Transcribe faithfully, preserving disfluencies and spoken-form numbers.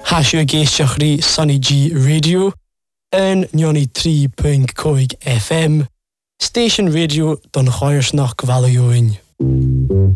Hasio géisteach rí Sunny G Radio yn nioni tri pwynt coig F M, Station Radio don choirs nach gvalioin.